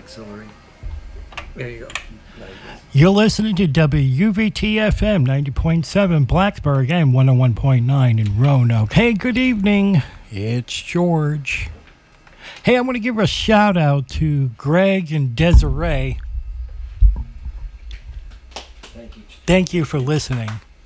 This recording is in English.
auxiliary. There you go. You're listening to WVT-FM 90.7 Blacksburg and 101.9 in Roanoke. Hey, good evening. It's George. Hey, I want to give a shout out to Greg and Desiree. Thank you for listening.